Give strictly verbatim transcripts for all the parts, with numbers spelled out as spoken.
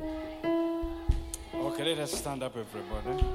Okay, let us stand up, everybody.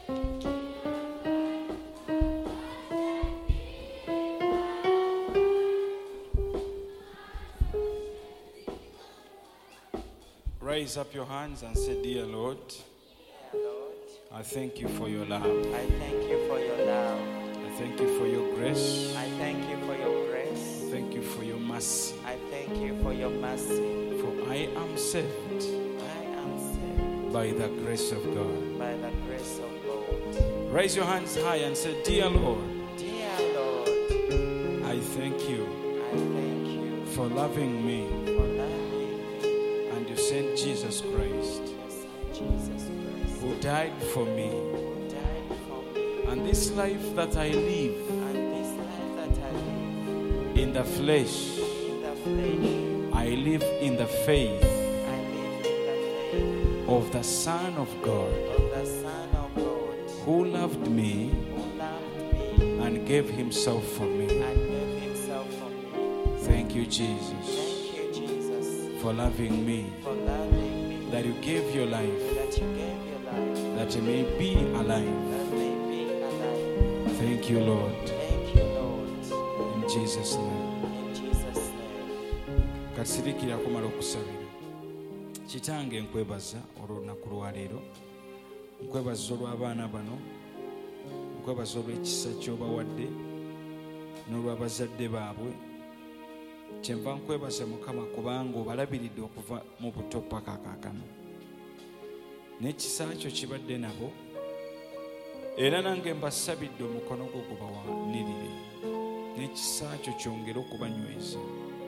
Raise up your hands and say, Dear Lord, Dear Lord, I thank you for your love. I thank you for your love. I thank you for your grace. I thank you for your grace. I thank you for your mercy. I thank you for your mercy. For I am saved I am saved by the grace of God. by the grace of God. Raise your hands high and say, Dear Lord, Dear Lord, I thank you I thank you for loving me, for loving me. and you sent Jesus Christ, Your Son Jesus Christ, who died for me. who died for me. And this life that I live And this life that I live in the flesh, in the flesh, I live in the faith I live in the faith of the Son of God, of the Son of God, who loved me who loved me and gave himself for me. and gave himself for me. Thank you, Jesus, Thank you, Jesus, for loving me, for loving me, that you gave your life, that you gave your life, that you may be alive. that may be alive. Thank you, Lord, Thank you, Lord, in Jesus' name. in Jesus' name. Kasirikira kumala okusabira. Kitange nkwebaza olw'olunaku lwaleero, nkwebaza olw'abaana bano, nkwebaza olw'ekisa ky'obawadde n'olw'abazadde baabwe. Kyenva nkwebaza Mukama kubanga obalabiridde okuva mu buto paka kaakano, n'ekisa kyo kibadde nabo, era nange mbasabidde omukono gwo gubawanirire, n'ekisa kyo kyongere okubanyweza.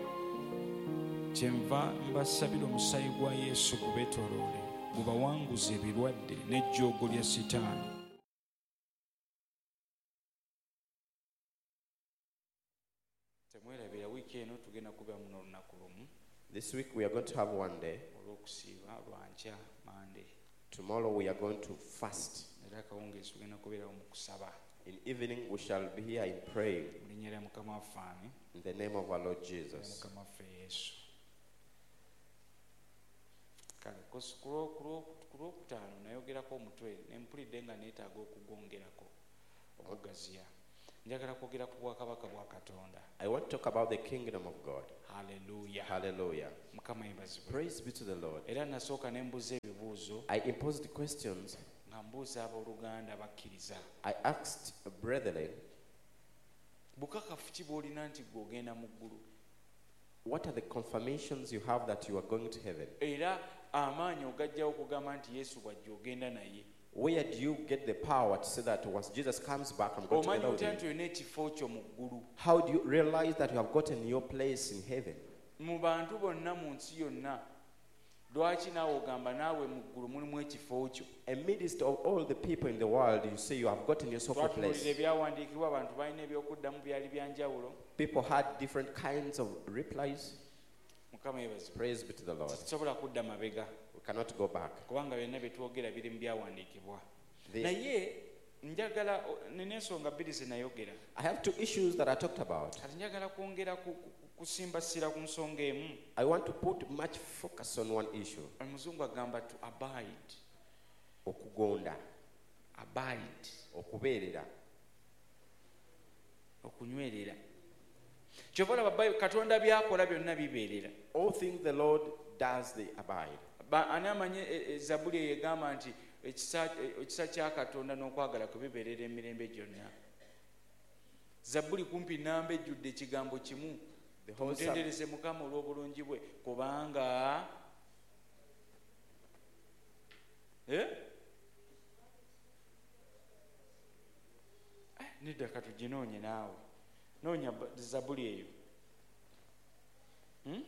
Kyenva mbasabira omusaayi gwa Yesu gubeetooloole, gubawanguze ebirwadde n'ejjoogo lya Sitaani. Temwerabira wiiki eno tugenda kubeera muno olunaku lumu This week we are going to have one day. olw'okusiiba lwankya Mande, Tomorrow we are going to fast. era akawungeezi tugenda kubeerawo mu kusaba In evening we shall be here in praying mu linnya lya Mukama waffe ani, in the name of our Lord lya Jesus. Mukama waffe Yesu. Kale kosi ku lwo- ku lwo- ku lwokutaano nayogerako omutwe ne mpulidde nga neetaaga okugwongerako okugaziya. Njagala kwogera ku bwakabaka bwa Katonda. I want to talk about the kingdom of God. Haleluya. Hallelujah. Mukama yeebazibwe. Praise be to the Lord. Era nasooka ne mbuza ebibuuzo I imposed questions. nga mbuuza abooluganda bakkiriza. I asked brethren, Bukakafu ki bw'olina nti gwe ogenda mu ggulu? what are the confirmations you have that you are going to heaven? Era amaanyi ogajjawo okugamba nti Yesu bw'ajja ogenda naye. Where do you get the power to say that once Jesus comes back, I'm going Omanyi to otya heaven? nti olina ekifo kyo mu ggulu? How do you realize that you have gotten your place in heaven? Mu bantu bonna mu nsi yonna, lwaki naawe ogamba naawe mu ggulu mulimu ekifo kyo? Amidst of all the people in the world, you say you have gotten yourself a Twatunuulira place. ebyawandiikibwa, abantu balina ebyokuddamu byali bya njawulo. People had different kinds of replies. Mukama yeebazibwe. Praise be to the Lord. Tetusobola kudda mabega We cannot go back. kubanga byonna bye twogera biri mu byawandiikibwa. The- Naye njagala nina ensonga bbiri ze nayogera. I have two issues that I talked about. Kati njagala kwongera ku- ku- kusimbasira ku nsonga emu. I want to put much focus on one issue. Omuzungu agamba to abide. Okugonda, Abide. okubeerera. Okunywerera. Kyova olaba Bayibuli Katonda by'akola byonna bibeerera. All things the Lord does, they abide. Ba- ani amanyi e- e- Zabbuli eyo egamba nti ekisa e- ekisa kya Katonda n'okwagala kwe bibeerera emirembe gyonna. Zabbuli kumpi nnamba ejjudde ekigambo kimu. The whole Psalm, Mutendereze Mukama olw'obulungi bwe kubanga eh? Eh, nedda katuginoonye naawe noonya ba- Zabbuli eyo hmm?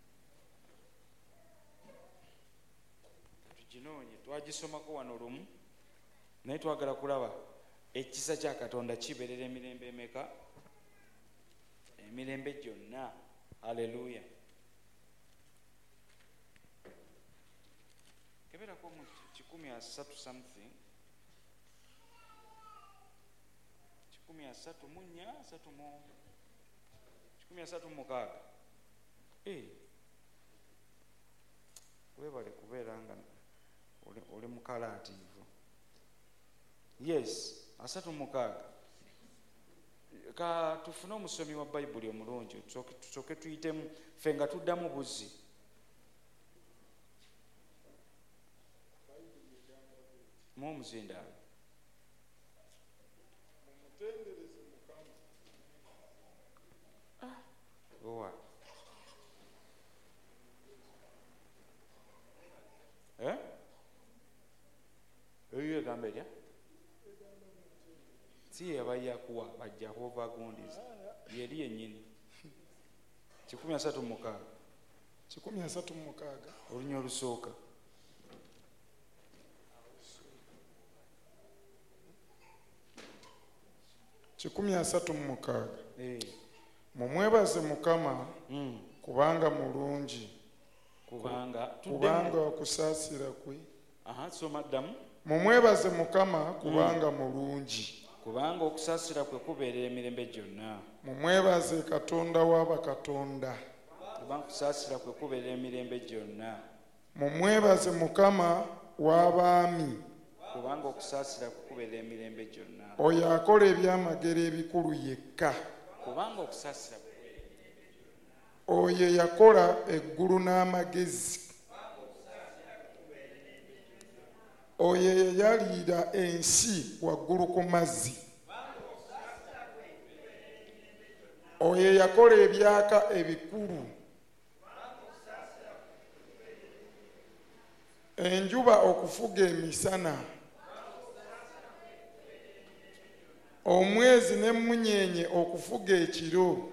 Katuginoonye twagisomako wano lumu naye twagala kulaba ekisa kya Katonda kibeerera emirembe emeka? Emirembe gyonna. Haleluya. Keberako mu kikumi asatu something. Kikumi asatu mu nnya, asatu mu kikumi asatu mu mukaaga. Eh. webale kubeera nga oli, oli mukalaativu. Yes, asatu mukaaga. Ka tufune omusomi wa Bayibuli omulungi tusooke tuyitemu ffe nga tuddamu buzzi. Mu omuzindaalo owa eh eyo egamba erya si yabayakuwa bajja hovagundiza yeri yennyini. kikumi asatu mu mukaaga kikumi asatu mu mukaaga olunya olusooka. kikumi asatu mu mukaaga Eh, mumwebaze Mukama mm, kubanga mulungi, kubanga kubanga tuddemu. okusaasira kwe. Aha, soma ddamu. Mumwebaze Mukama kubanga mulungi, Kubanga okusaasira kwe kubeerera emirembe gyonna. mumwebaze Katonda wa bakatonda. Kubanga okusaasira kwe kubeerera emirembe gyonna. Mumwebaze Mukama w'abaami, Kubanga okusaasira kwe kubeerera emirembe gyonna. oyo akola ebyamagero ebikulu yekka. Kubanga okusaasira kwe Oyo yakola eggulu n'amagezi. Oyo yayalira ensi waggulu ku mazzi. Oyo yakola ebyaka ebikulu. Enjuba okufuga emisana. Omwezi n'emmunyeenye okufuga ekiro.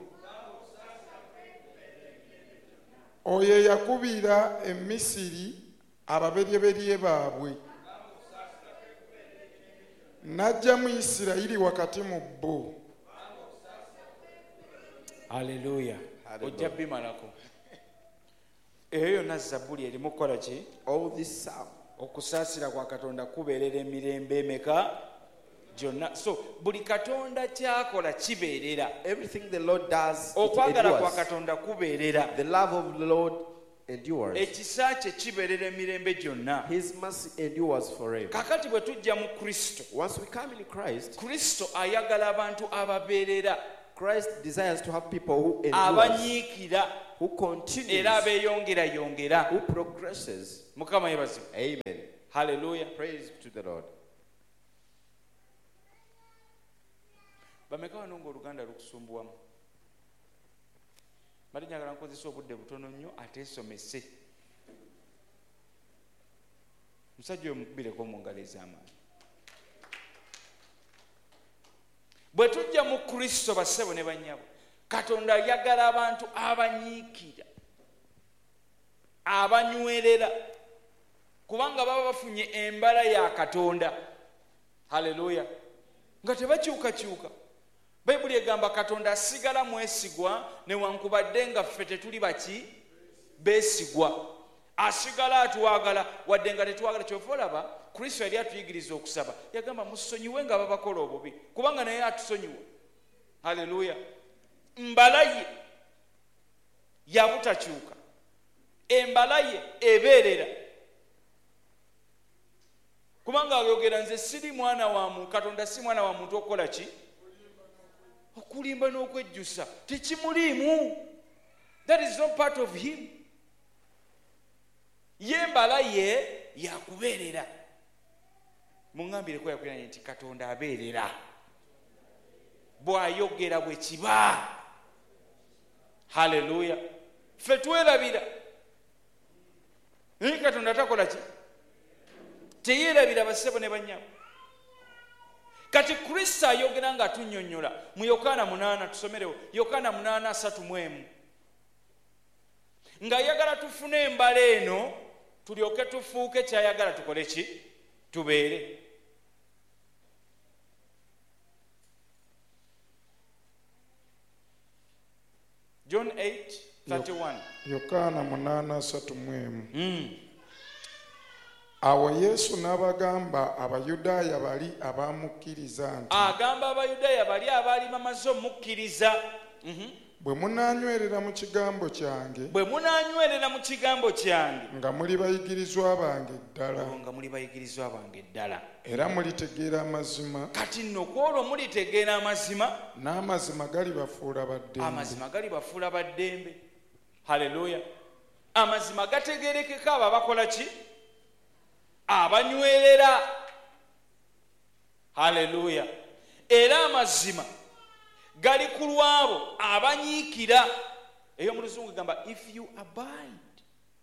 Oyo yakubira emisiri ababeryeberye baabwe, n'ajja mu Isirayiri wakati mu bo. Haleluya. Hallelujah. Ojja bimalako. Eyo yonna Zabbuli erimu kukola ki? All this psalm, Okusaasira kwa Katonda kubeerera emirembe emeka gyonna. So buli Katonda kyakola kibeerera. everything the Lord does, it Okwagala kwa endures. Katonda kubeerera. The love of the Lord endures. Ekisa kye kibeerera emirembe gyonna. His mercy endures forever. Kakati bwe tujja mu Kristo, Once we come in Christ, Kristo ayagala abantu ababeerera, Christ desires to have people who endure, abanyiikira who continues, era abeeyongerayongera. who progresses. Mukama yeebazibwe. Amen. Haleluya. Praise to the Lord. Bameka wano ng'Oluganda lukusumbuwamu? Bali njagala nkozesa obudde butono nnyo ateesomese. Musajja oyo mukubireko mu ngalo ez'amaanyi. Bwe tujja mu Kristo bassebo ne bannyabo, Katonda ayagala abantu abanyiikira, abanywerera, kubanga baba bafunye embala ya Katonda. Haleluya. Nga tebakyukakyuka. Bayibuli egamba Katonda asigala mwesigwa newankubadde nga ffe tetuli baki beesigwa. Asigala atwagala wadde nga tetwagala. Kyova olaba Kristo yali atuyigiriza okusaba, yagamba musonyiwe nga babakola obubi, kubanga naye atusonyiwa. Haleluya. Mbala ye yabutakyuka, embala ye ebeerera, kubanga ayogera nze siri mwana wa muntu, Katonda si mwana wa muntu okukola ki? Okulimba n'okwejjusa tekimuliimu. That is not part of him. Ye mbala ye yakubeerera. Muŋŋambireko yakwiranye nti Katonda abeerera, bw'ayogera bwe kiba. Haleluya. Ffe twerabira naye Katonda takola ki? Teyeerabira bassebo ne bannyabo. Kati Kristo ayogera nga atunnyonnyola mu Yokaana munaana, tusomerewo Yokaana munaana asatu mu emu, ng'ayagala tufune embala eno tulyoke tufuuke kyayagala tukole ki? Tubeere. John eight thirty-one. Yokaana munaana asatu mu emu. Mm. Awo Yesu n'abagamba Abayudaaya bali abaamukkiriza nti, Agamba Abayudaaya bali abaali bamaze omukkiriza. Mhm. bwe munaanywerera mu kigambo kyange bwe munaanywerera mu kigambo kyange nga muli bayigirizwa bange ddala olwo nga muli bayigirizwa bange ddala era mulitegeera amazima kati nno kwolwo mulitegeera amazima n'amazima galibafuula baddembe amazima galibafuula baddembe. Haleluya. Amazima gategeerekeka abo abakola ki? Abanywerera. Haleluya. Era amazima gali ku lwabo abanyiikira. Eyo mu Luzungu gamba if you abide,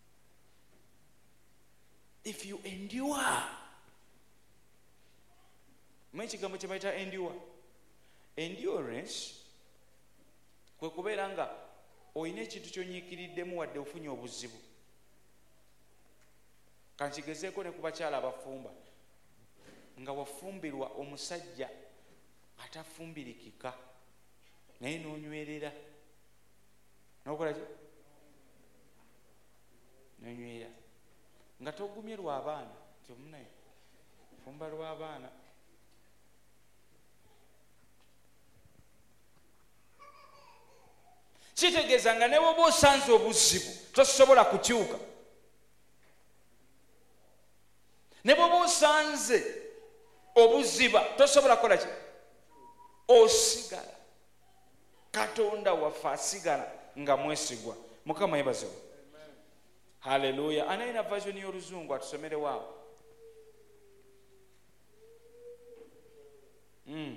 if you endure. Mwe kigambo kye bayita endure. Endurance kwe kubeera nga olina ekintu kyonyiikiriddemu wadde ofunye obuzibu. Kankigezeeko ne ku bakyala abafumba nga wafumbirwa omusajja atafumbirikika naye n'onywerera n'okola ki? N'onywerera nga togumye lw'abaana nti omunaye fumba lw'abaana. Kitegeeza nga ne bw'oba osanze obuzibu tosobola kukyuka. Ne bw'oba osanze obuziba tosobola kukola ki? Osigala. Katonda waffe asigala nga mwesigwa. Mukama yebaziwe. Haleluya. Anaina version y'Oluzungu atusomerewo awo. Mm.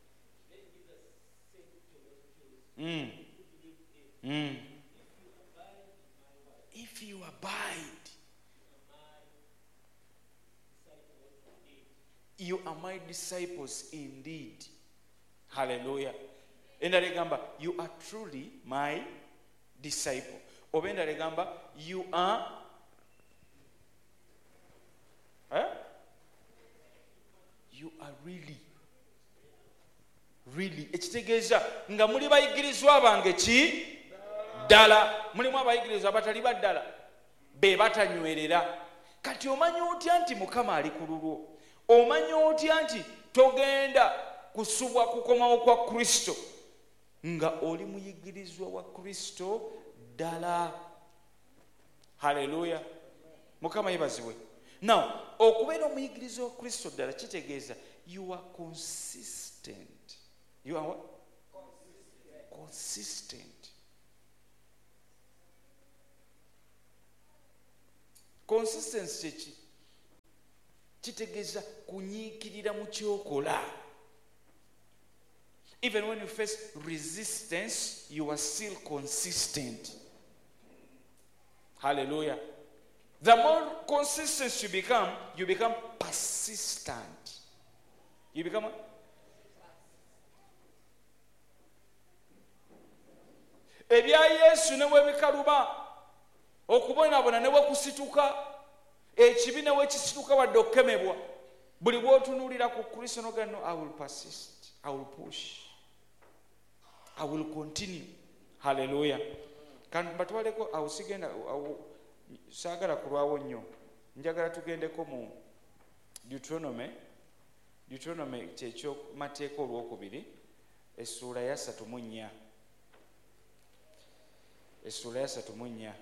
Mm. Mm. If you abide, you are my disciples indeed. Hallelujah. Endala egamba you are truly my disciple. Oba endala egamba you are eh? You are really really ekitegeeza nga muli bayigirizwa bange ki ddala. Mulimu abayigirizwa abatali baddala be batanywerera. Kati omanya otya nti Mukama ali ku lulwo? Omanya otya nti togenda kusubwa kukomawo kwa Kristo nga oli muyigirizwa wa Kristo ddala? Haleluya. Mukama yebazibwe. Now okubeera omuyigirizwa wa Kristo ddala kitegeeza you are consistent. You are what? Consistent. Consistent. Consistency ki? Kitegeeza kunyiikirira mu kyokola. Even when you face resistance, you are still consistent. Hallelujah. The more consistent you become, you become persistent. You become what? Ebya Yesu ne webikaluba okubonaabona ne wekusituka ekibi ne wekisituka wadde okukemebwa buli bw'otunuulira ku Kristo n'ogamba no, I will persist, I will push, I will continue. Hallelujah. Kandi batwaleko awo sigenda saagala kulwawo nnyo, njagala tugendeko mu Deuteronomy Deuteronomy kyekyo mateeka olwokubiri essuula ya ssatu mu nnya essuula ya ssatu mu nnya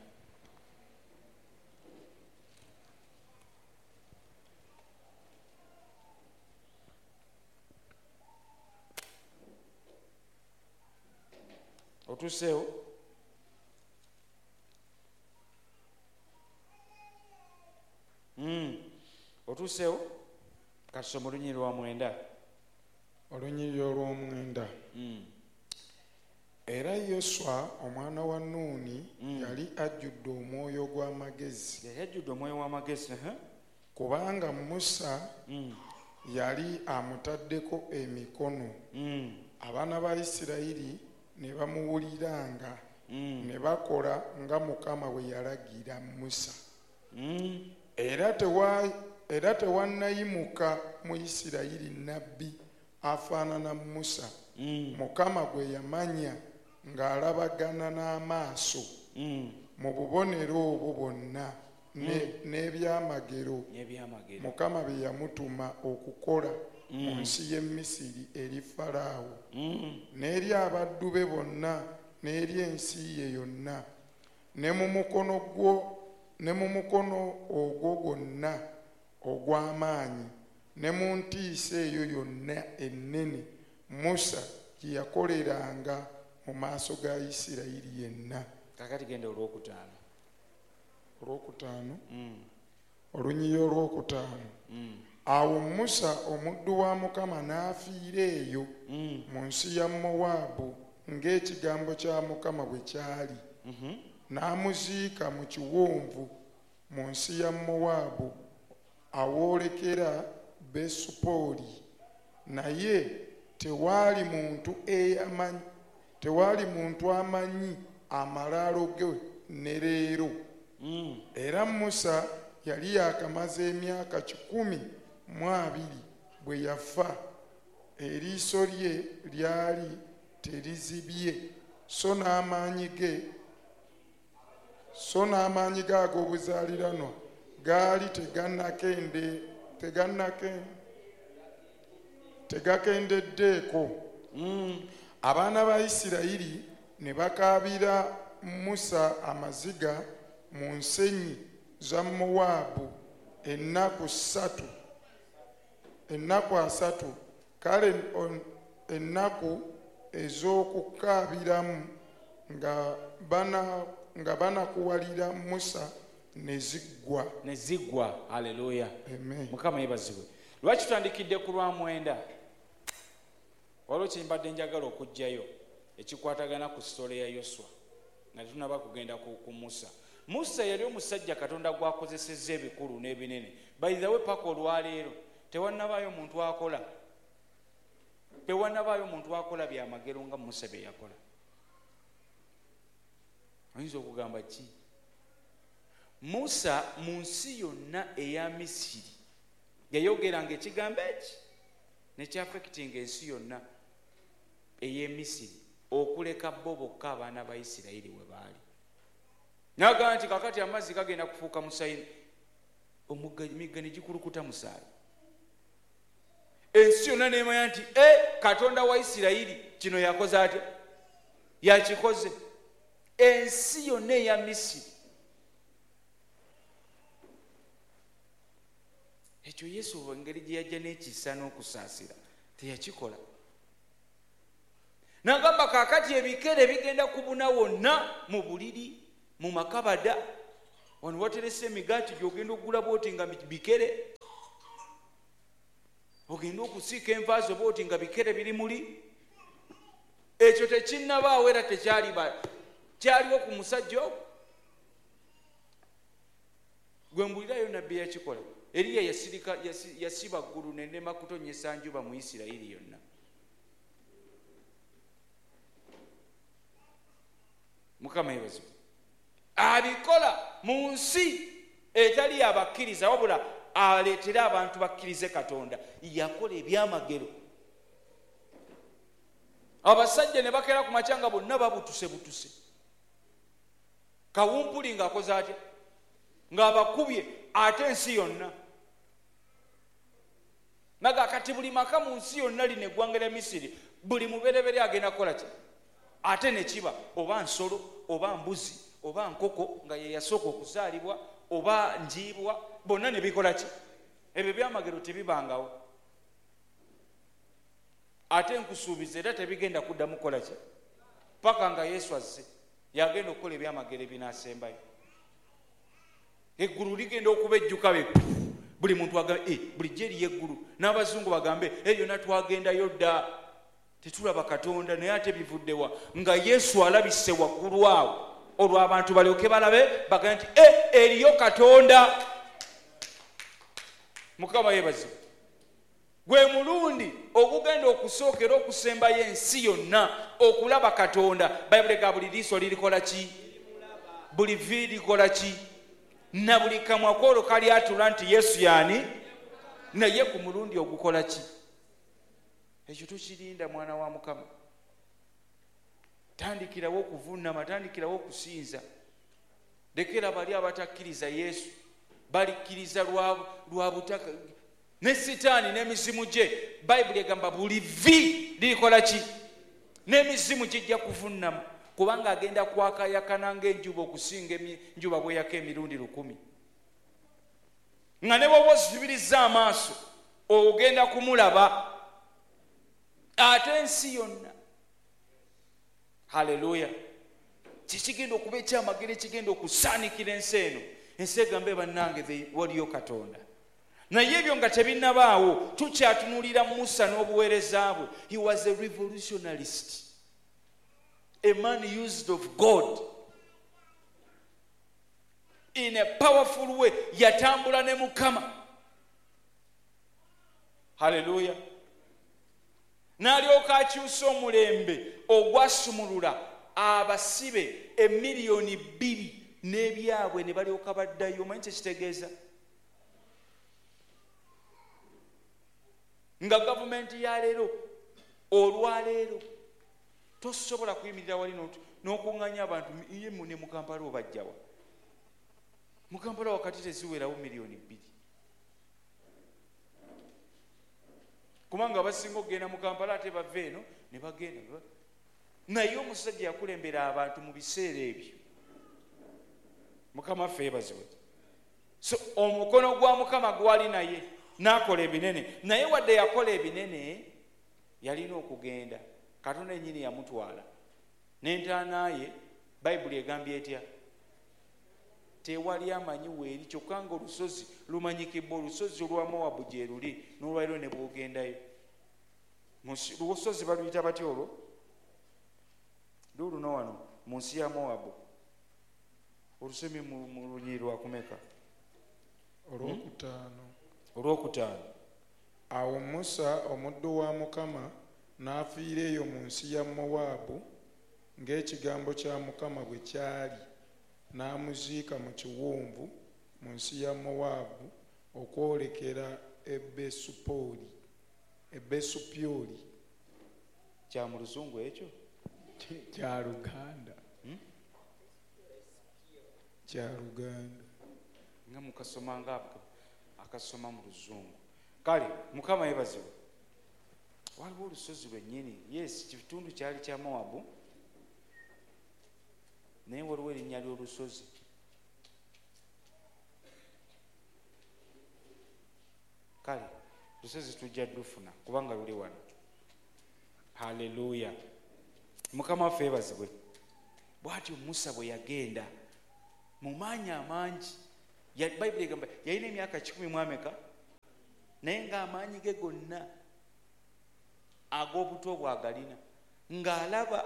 otuseewo mm. otuseewo katusoma olunyiri lwa mwenda olunyiri olw'omwenda mm. Era Yoswa omwana wa Nuuni mm. yali ajjudde omwoyo gw'amagezi yali ajjudde omwoyo w'amagezi uh-huh. kubanga Musa mm. yali amutaddeko emikono mm. abaana ba Isirayiri ne bamuwuliranga mm. ne bakola nga Mukama bwe yalagira Musa mm. era tewa era tewannayimuka mu Isirayiri nabbi afaanana Musa mm. Mukama gwe yamanya ng'alabagana n'amaaso mm. mu bubonero obwo bwonna n'ebyamagero n'ebyamagero Mukama bye yamutuma okukola mm. mu nsi y'e Misiri eri Falaawo mm. n'eri abaddu be bonna n'eri ensi ye yonna, ne mu mukono gwo ne mu mukono ogwo gwonna ogw'amaanyi, ne mu ntiisa eyo yonna ennene Musa gye yakoleranga mu maaso ga Isirayiri yenna. Kakati genda olwokutaano. Olwokutaano, Mm. olunyiyi olwokutaano. Mm. Awo Musa omuddu wa Mukama n'afiira eyo Mm. mu nsi ya Mowaabu ng'ekigambo kya Mukama bwe kyali. Mhm. N'amuziika mu kiwonvu mu nsi ya Mowaabu awoolekera Besupooli, naye tewaali muntu eyamanyi tewaali muntu amanyi amalaalo ge ne leero. Mm. Era Musa yali yakamaze emyaka kikumi mu abiri bwe yafa, eriiso lye lyali terizibye, so n'amaanyi ge so n'amaanyi ge ag'obuzaaliranwa gaali tegannakende tegannake tegakendeddeeko. Mm. Abaana ba Isirayiri ne bakaabira Musa amaziga mu nsenyi za Mowaabu ennaku ssatu ennaku asatu. Kale on- ennaku ez'okukaabiramu nga bana nga banakuwalira Musa ne ziggwa. Ne ziggwa. Haleluya. Amen. Mukama yebazibwe. Lwaki tutandikidde ku lwa mwenda? Waliwo kye mbadde njagala okugjayo ekikwatagana ku sitole ya Yoswa nga tetunaba kugenda ku, ku Musa. Musa yali omusajja Katonda gwakozesezza ebikulu n'ebinene. By the way, paka olwaleero tewannabaayo muntu akola tewannabaayo muntu akola byamagero nga Musa bye yakola. Oyinza okugamba ki? Musa mu nsi yonna eya Misiri yayogeranga ekigambo eki nekyafekitinga ensi yonna ey'e Misiri okuleka bo bokka abaana ba Isirayiri we baali. N'agamba nti kakati amazzi gagenda kufuuka musayini, emigga ne gikulukuta musaayi. Ensi yonna neemanya nti e Katonda wa Isirayiri kino yakoze atya? Yakikoze. Ensi yonna eya Misiri. Ekyo Yesu engeri gye yajja n'ekisa n'okusaasira teyakikola. N'agamba kaakati ebikere bigenda kubuna wonna mu buliri, mu makabada. Wano waterese emigaati gy'ogenda okugula booti nga bikere. Ogenda okusiika envaazo booti nga bikere biri muli. Ekyo tekinnabaawo era tekyali kyaliwo ku musajja ogwo. Gwe mbulirayo nabbi yakikola. Eriya yasirika yasiba ggulu n'enema kutonyesa njuba mu Isirayiri yonna. Mukama yebazibwe. Abikola mu nsi etali abakkiriza wabula aleetera abantu bakkirize Katonda. Yakola ebyamagero. Abasajja ne bakera ku macanga bonna babutuse butuse. Kawumpuli ng'akoze atya? Ng'abakubye ate ensi yonna. Naga kati buli maka mu nsi yonna lino eggwanga lya Misiri buli muberebere agenda kukola ki? Ate ne kiba oba nsolo oba mbuzi oba nkoko nga ye yasooka okuzaalibwa oba njiibwa bonna ne bikola ki? Ebyo byamagero tebibangawo. Ate nkusuubiza era tebigenda kuddamu kukola ki? Paka nga Yesu azze yagenda okukola ebyamagero ebinaasembayo. Eggulu ligenda okuba ejjuka be buli muntu agambe eh bulijjo eriyo eggulu n'abazungu bagambe eyo natwagendayo dda tetulaba Katonda naye ate bivuddewa nga Yesu alabise waggulu awo olwo abantu balyoke balabe bagambe nti eh eriyo Katonda. Mukama yebazibwe. Gwe mulundi ogugenda okusookera okusembayo ensi yonna okulaba Katonda. Bayibuli ga buli liiso lirikola ki? Buli vi likola ki? Na buli kamwa kolo kali atula nti Yesu yani naye ku mulundi ogukola ki? Ekyo tukirinda mwana wa Mukama. Tandikirawo okuvuunama, tandikirawo okusinza. Lekera bali abatakkiriza Yesu balikkiriza lwa butaka ne Sitaani n'emizimu gye. Bayibuli egamba buli vi lirikola ki? N'emizimu gijja kuvuunama kubanga agenda kwakayakana ng'enjuba okusinga enjuba bweyaka emirundi lukumi. Nga ne bwoba ozibiriza amaaso ogenda kumulaba ate ensi yonna. Haleluya. Kikigenda okuba ekyamagero ekigenda okusaanikira ensi eno. Ensi egambe bannange waliyo Katonda. Naye ebyo nga tebinnabaawo tukyatunulira Musa n'obuweereza bwe. He was a revolutionalist, a man used of God in a powerful way. Yatambula ne Mukama. Haleluya. N'alyoka akyusa omulembe ogwasumulula abasibe emiliyoni bbiri n'ebyabwe ne balyoka baddayo. Omanyi kye kitegeeza? Nga gavumenti ya leero olwaleero tosobola kuyimirira wali n'okuŋŋanya abantu ye ne mu Kampala obajjawa. Mu Kampala wakati teziwerawo miliyoni bbiri. Kubanga abasinga okugenda mu Kampala ate bava eno ne bagenda. Naye omusajja yakulembera abantu mu biseera ebyo. Mukama ffe yeebazibwe. So omukono gwa Mukama gwali naye n'akola ebinene. Naye wadde yakola ebinene yalina okugenda. Katonda yennyini yamutwala. N'entaana ye Bayibuli egambye etya? Tewali amanyi weeri kyokka nga olusozi lumanyikibwa. Olusozi olwa Mowabu gye luli n'olwaliro ne bw'ogendayo. Olusozi baluyita batya olwo? Luno wano mu nsi ya Mowabu. Olusemi mu lunyiri lwakumeka? Olwokutaano. Olwokutaano. Awo Musa omuddu wa Mukama n'afiira eyo mu nsi ya Mowabu ng'ekigambo kya Mukama bwe kyali, n'amuziika mu kiwonvu mu nsi ya Mowabu okwolekera Ebesupoli. Ebesupyoli. Kya mu Luzungu ekyo? Kya Luganda. Kya Luganda. Nga mukasoma nga akasoma mu Luzungu. Kale Mukama yeebazibwe. Waliwo olusozi lwennyini. Yes, kitundu kyali kya Mowabu. Naye waliwo erinnya ly'olusozi. Kale lusozi tujja dufuna kubanga luli wano. Haleluya. Mukama waffe yeebazibwe. Bw'atyo Musa bwe yagenda mu maanyi amangi. Bayibuli egamba yalina emyaka kikumi mu ameka, naye ng'amaanyi ge gonna ag'obuto bwagalina, ng'alaba,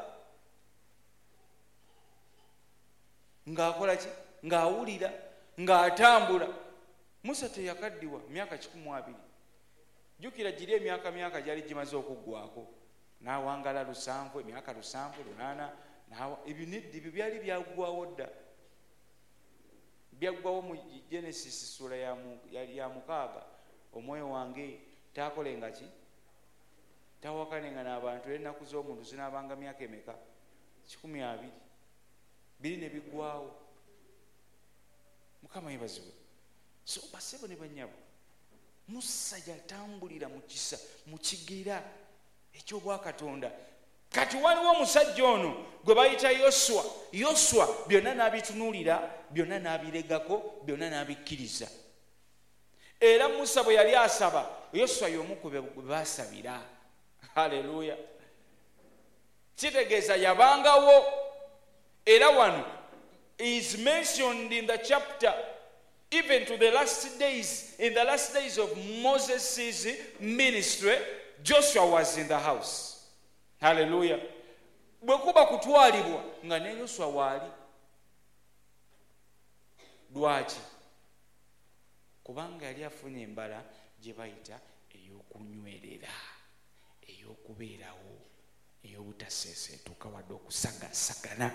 ng'akola ki, ng'awulira, ng'atambula. Musa teyakaddiwa myaka kikumi mu abiri. Jjukira giri emyaka myaka gyali gimaze okuggwako. N'awangala lusanvu, emyaka lusanvu, lunaana, ebyo nedda ebyo byali byaggwawo dda. Byaggwawo mu Genesis sura ya mukaaga. Omwoyo wange taakolenga ki? Tawakanenga n'abantu era ennaku z'omuntu zinaabanga myaka emeka? Kikumi abiri. Biri ne biggwawo. Mukama yeebazibwe. So basebo ne bannyabo, Musa yatambulira mu kisa mu kigera eky'obwakatonda. Kati waliwo omusajja ono gwe bayita Yoswa. Yoswa byonna n'abitunuulira, byonna n'abiregako, byonna n'abikkiriza. Era Musa bwe yali asaba, Yoswa y'omu ku be baasabira. Haleluya. Kitegeeza yabangawo. Era wano is mentioned in the chapter even to the last days. In the last days of Moses' ministry, Joshua was in the house. Haleluya. Bwe kuba kutwalibwa nga ne Yoswa waali. Lwaki? Kubanga yali afunye embala gye bayita ey'okunywerera, ey'okubeerawo, ey'obutaseeseetuka wadde okusagasagana.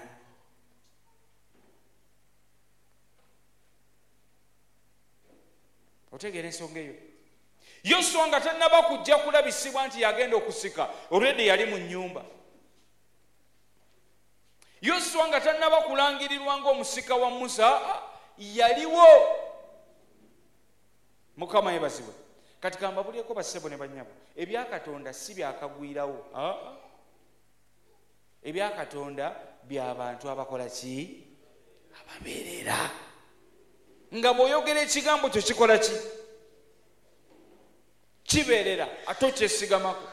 Otegeera ensonga eyo? Yoswa nga tannaba kujja kulabisibwa nti yagenda okusika, already yali mu nnyumba. Yoswa nga tannaba kulangirirwa ng'omusika wa Musa, yaliwo. Mukama yeebazibwe. Kati kambabulyeko bassebo ne bannyabo, ebya Katonda si byakagwirawo. Ebya Katonda by'abantu abakola ki ababeerera. Nga bw'oyogera ekigambo kyo kikola ki kibeerera ate okyesigamako.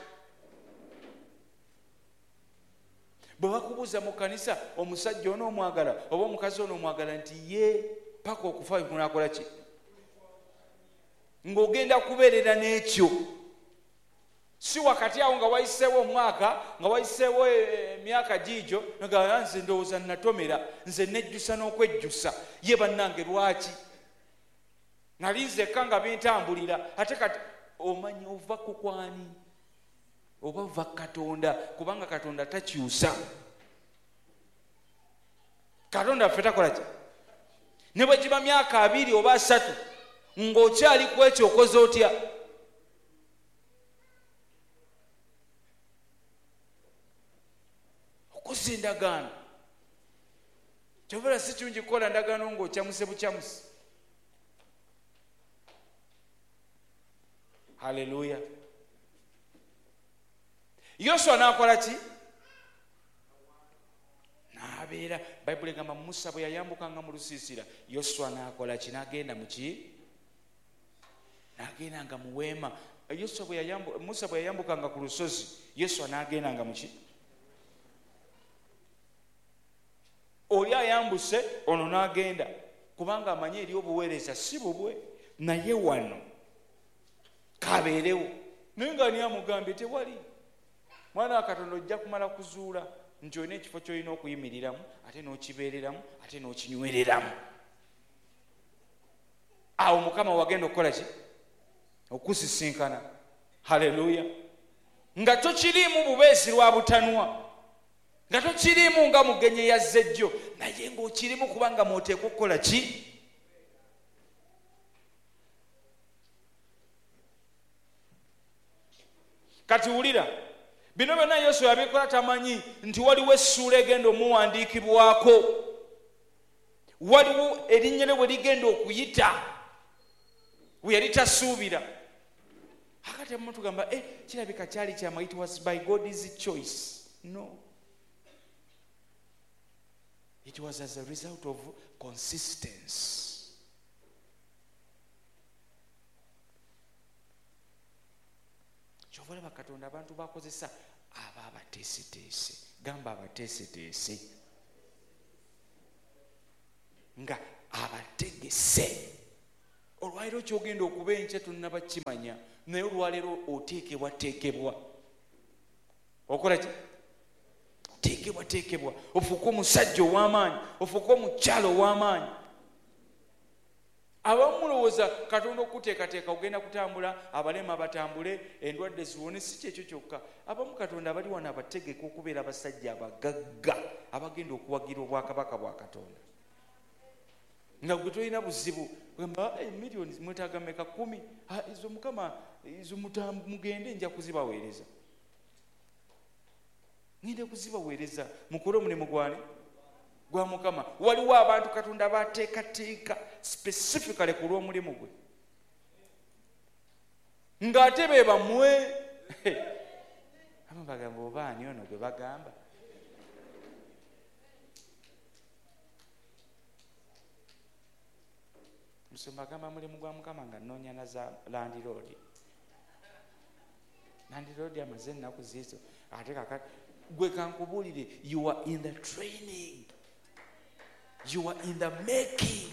Bwe bakubuuza mu kanisa omusajja ono omwagala oba omukazi ono omwagala nti ye paka okufa kunakola ki, ng'ogenda kubeerera n'ekyo. Si wakati awo nga wayiseewo omwaka nga wayiseewo emyaka giijo nga nze ndowooza natomera nze nejjusa n'okwejjusa ye bannange lwaki nali nzekka nga bintambulira ate kati omanyi ova ku kwani oba ova Katonda, kubanga Katonda takyusa. Katonda ffe takola ki? Ne bwe giba myaka abiri oba asatu ng'okyali ku ekyo okoze otya? Okoze endagaano. Kyobera si kirungi kukola ndagaano ng'okyamuse bukyamuse. Haleluya. Yoswa n'akola ki? N'abeera. Bayibuli egamba Musa bwe yayambukanga mu lusiisira Yoswa n'akola ki? N'agenda mu ki? N'agendanga mu weema. Yoswa bwe yayambu Musa bwe yayambukanga ku lusozi Yoswa n'agendanga mu ki? Oli ayambuse ono n'agenda kubanga amanyi eri obuweereza si bubwe naye wano kabeerewo. Naye nga ani amugambye tewali. Mwana wa Katonda ojja kumala kuzuula nti olina ekifo ky'olina okuyimiriramu ate n'okibeereramu ate n'okinywereramu. Awo Mukama wagenda okukola ki? Okusisinkana. Haleluya. Nga tokiriimu bubeezi lwa butanwa, nga tokiriimu nga mugenyi yazze jjo, naye ng'okirimu kubanga mw'oteekwa okukola ki? Kati wulira, bino byonna Yoswa yabikola tamanyi nti waliwo essuula egenda omuwandiikibwako, waliwo erinnya lye bwe ligenda okuyita we yali tasuubira. Akati abamu tugamba eh, kirabika kyali kyama, it was by God's choice. No, it was as a result of consistency. Kyovola bakatonda abantu bakozesa aba abateeseteese. Gamba abateeseteese nga abategese. Olwaleero kyogenda okuba enkya tonnaba kimanya, naye olwaleero oteekebwa teekebwa. Okola ki? Teekebwa teekebwa. Ofuuka omusajja ow'amaanyi, ofuuka omukyalo ow'amaanyi. Abamu mulowooza Katonda okuteekateeka ogenda kutambula, abalema batambule, endwadde ziwone. Si kyekyo kyokka. Abamu Katonda abali wano abategeka okubeera abasajja abagagga abagenda okuwagira obwakabaka bwa Katonda. Nga gwe tolina buzibu gamba emiliyoni mwetaaga meka kumi, izo Mukama izo mugende nja kuzibaweereza. Ngende kuzibaweereza mukole omulimu gwani gwa Mukama. Waliwo abantu Katonda bateekateeka specifically ku lw'omulimu gwe, ng'ate be bamwe aba bagamba oba ani ono gwe bagamba. Musumba agamba mulimu gwa Mukama nga nnoonya na za landiroodi. Landiroodi amaze ennaku ziizo ate kakati gwe kankubuulire, you are in the training, you are in the making.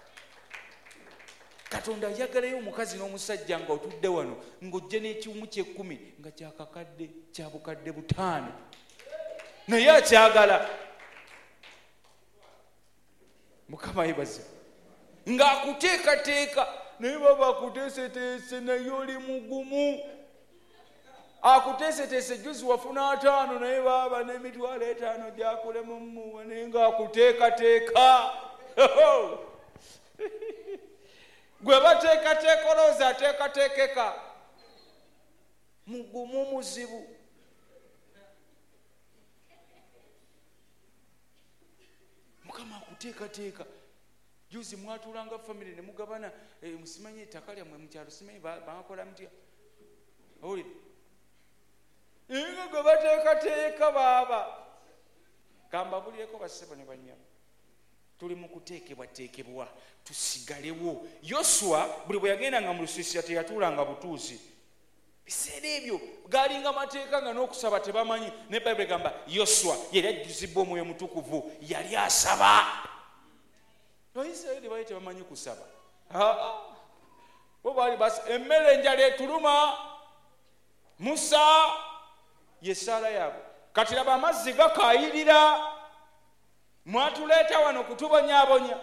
Katonda yagalayo omukazi n'omusajja nga otudde wano ng'ojja n'ekiwumu ky'ekkumi nga kyakakadde kya bukadde butaano, naye akyagala. Mukama yebaze. Ng'akuteekateeka naye baba akuteeseteese naye oli mugumu. Akuteeseteese juzi wafuna ataano naye baba n'emitwalo etaano gyakulemu mmuwa naye ng'akuteekateeka. Gwe bateekateeka olowooza ateekateekeka. Mugumu muzibu. Mukama akuteekateeka. Juzi mwatuulanga family ne mugabana eh, musimanyi ettaka lyammwe mu kyalo simanyi bakola mutya? Owulire? Nga gwe bateekateeka baaba. kambabulireko bassebo ne banyabo, tuli mu kuteekebwateekebwa tusigalewo. Yoswa buli bwe yagendanga mu lusiisira teyatuulanga butuuzi. Biseera ebyo galinga mateeka nga n'okusaba tebamanyi, ne Bayibuli egamba Yoswa yali ajjuzibwa Omwoyo Mutukuvu, yali asaba. Abayisirayiri baali tebamanyi kusaba, bo baali basi emmere enjala etuluma, Musa yesaala yaabwe. Kati laba amazzi gakaayirira, mwatuleeta wano kutubonyaabonya.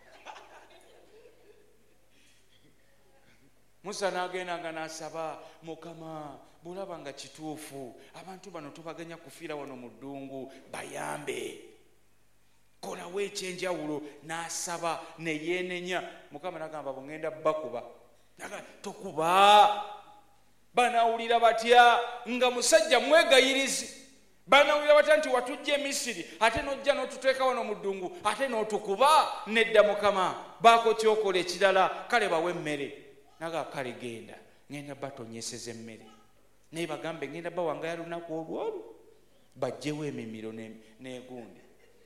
Musa n'agenda nga n'asaba, Mukama bulaba nga kituufu, abantu bano tubaganya kufiira wano mu ddungu, bayambe, kolawo ekyenjawulo. N'asaba ne yeenenya. Mukama n'agamba bwengenda bakuba, tokuba. Banawulira batya nga musajja mwegayirizi? Banawulira batya nti watujja e Misiri ate n'ojja n'otuteeka wano mu ddungu ate n'otukuba? Nedda, Mukama baako kyokola ekirala, kale bawe emmere. Naga kale genda, ngenda batonyeseza emmere, naye bagambe ngenda bawangaya lunaku olwolu, bajjewo emimiro n'egundi.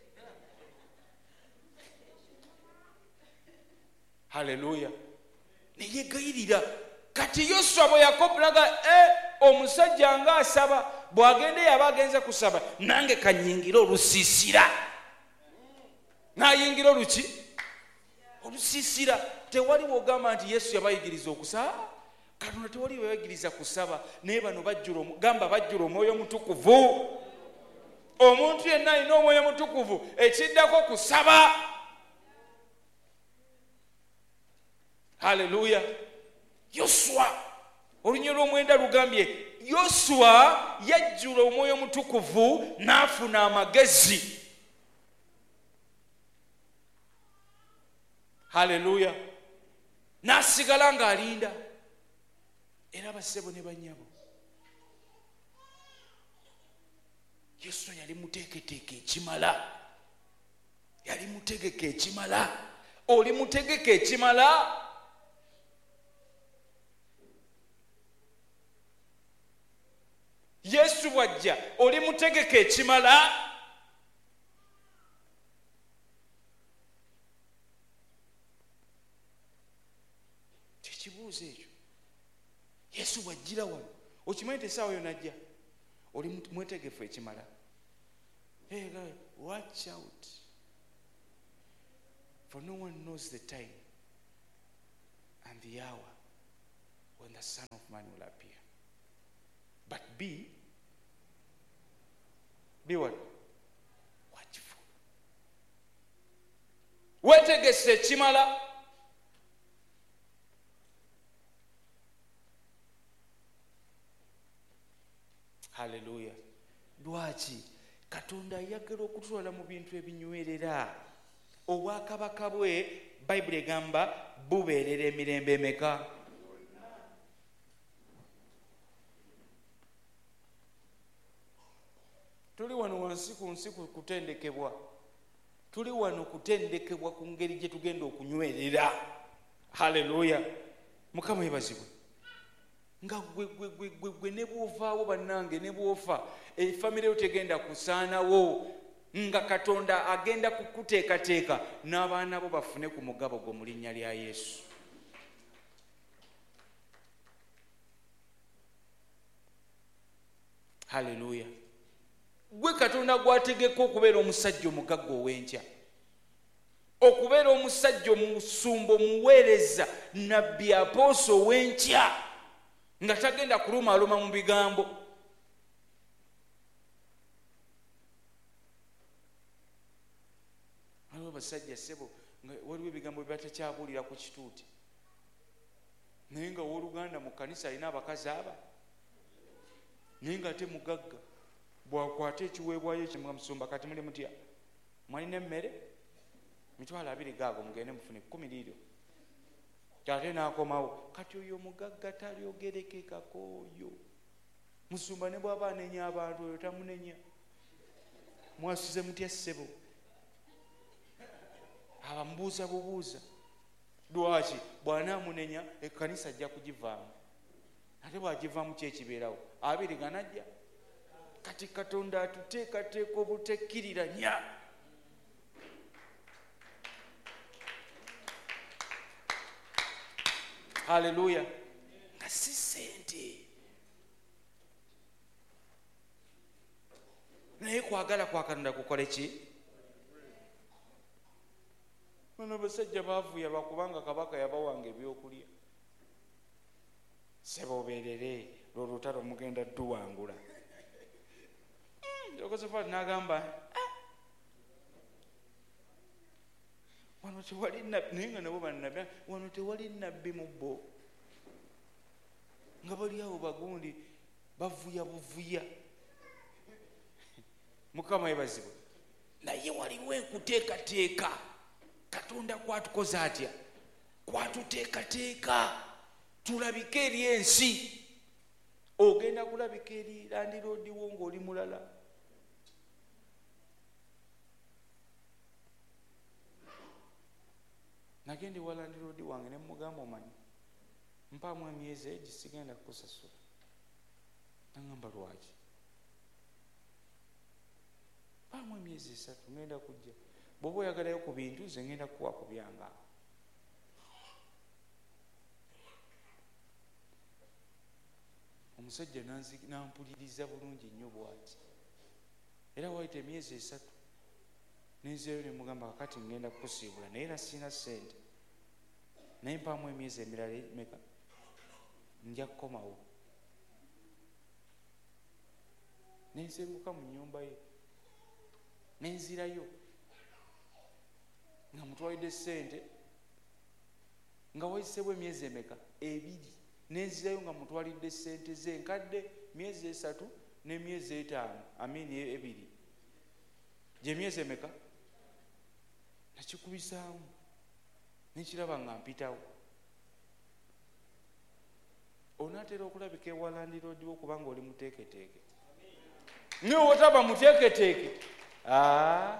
Haleluya. Neyegayirira. Kati Yoswa bwe yakopulaga e omusajja nga asaba, bw'agende yaba agenze kusaba, nange kanyingira olusiisira. Nayingira oluki? Olusiisira. Tewali wogamba nti Yesu yabayigiriza okusaba. Katonda tewali bayigiriza kusaba, naye bano bajjula gamba bajjula Omwoyo Mutukuvu. Omuntu yenna alina Omwoyo Mutukuvu, ekiddako kusaba. Haleluya. Yoswa olunyo lw'omwenda lugambye Yoswa yajjula Omwoyo Mutukuvu n'afuna amagezi. Haleluya. N'asigala ng'alinda. Era bassebo ne bannyabo, Yoswa yali muteeketeeke ekimala, yali mutegeke ekimala. Oli mutegeke ekimala? Yesu bw'ajja oli mutegeke ekimala? Tekibuuzo ekyo. Yesu bw'ajjira wano okimanyi essaawa yo najja oli mwetegefu ekimala? Hey guys, watch out, for no one knows the time and the hour when the Son of Man will appear. But be be what? Watchful. Wetegese ekimala. Haleluya. Lwaki? Katonda ayagala okutwala mu bintu ebinywerera. Obwakabaka bwe Bayibuli egamba bubeerera emirembe emeka? Tuli wano wansi ku nsi kutendekebwa, tuli wano kutendekebwa ku ngeri gye tugenda okunywerera. Haleluya. Mukama yebazibwe. Nga gwe gwe gwe gwe gwe ne bw'ovaawo bannange, ne bw'ofa efamire yo tegenda kusaanawo, nga Katonda agenda kukuteekateeka n'abaana bo bafune ku mugabo gwo mu linnya lya Yesu. Haleluya. Gwe Katonda gwategeka okubeera omusajja omugagga ow'enkya, okubeera omusajja omusumba omuweereza nabbi apooso ow'enkya, nga tagenda kulumaaluma mu bigambo. Waliwo basajja ssebo nga waliwo ebigambo bye batakyabuulira ku kituuti, naye nga owooluganda mu kkanisa alina abakazi aba, naye nga ate mugagga. Bwakwata ekiweebwayo ekyo musumba, kati muli mutya? Mwalina emmere? Mitwalo abiri gaago mugende mufune kkumi liiryo. Ate n'akomawo. Kati oyo mugagga talyogerekekako oyo. Musumba ne bw'aba anenya abantu oyo tamunenya. Mwasuze mutya ssebo? Abamubuuza bubuuza. Lwaki? Bw'anaamunenya ekkanisa ajja kugivaamu. Ate bw'agivaamu ki ekibeerawo? Abiri ganajja. kati katonda atuteekateeka obutekkiriranya. Haleluya. Nga si ssente naye kwagala kwa Katonda kukole ki? Bano basajja baavuya bakubanga kabaka yabawanga ebyokulya. Seboberere lwolutalo mugenda dduwangula. Yekosafaati n'agamba wano tewali nabbi, naye nga nabo bannabbi, wano tewali nabbi mu bo. Nga bali awo bagundi bavuya buvuya. Mukama yebazibwe. Naye waliwo enkuteekateeka. Katonda kwatukoza atya? Kwatuteekateeka tulabike eri ensi. Ogenda kulabika eri landiroodiwo ng'oli mulala. Nagende wa landiroodi wange ne mugamba omanyi mpaamu emyezi egi sigenda kukusasula. Nangamba lwaki? Mpaamu emyezi esatu ngenda kujja. Bw'oba oyagalayo ku bintu nze ngenda kuwa ku byange. Omusajja nampuliriza bulungi nnyo bw'ati. Era wayita emyezi esatu nenzeeyo ne mugamba kakati ngenda kukusiibula naye era sina ssente. Naye mpaamu emyezi emirala meka nja kukomawo. Nensenguka mu nnyumba ye nenzirayo nga mutwalidde ssente nga wayiseewo emyezi emeka ebiri. Nenzirayo nga mutwalidde ssente ze nkadde myezi esatu n'emyezi etaano amini ebiri. Gye myezi emeka? Nakikubisaamu nekiraba nga mpitawo. Onaatera okulabika ewa landiroodiwo kubanga oli muteeketeeke. Naye wotaba muteeketeeke, aa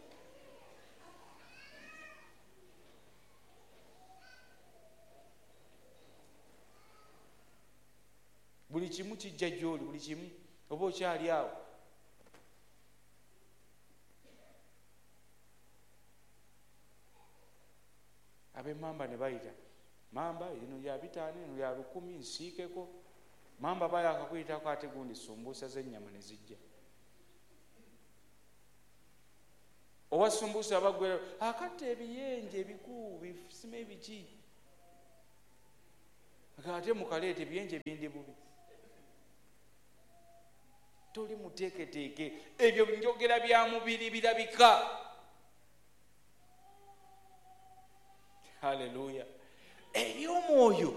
buli kimu kijja gy'oli, buli kimu oba okyali awo. Ab'emmamba ne bayita mamba eno ya bitaano eno ya lukumi nsiikeko. Mamba bayakakuyitako ate gundi sumbuusa z'ennyama ne zijja. Owa sumbuusa abagwera akatta ebiyenje ebikuu bifusime ebiki. Ate mukaleeta ebiyenje bindi bubi. Toli muteeketeeke. Ebyo njogera bya mubiri birabika. Haleluya. Eby'omwoyo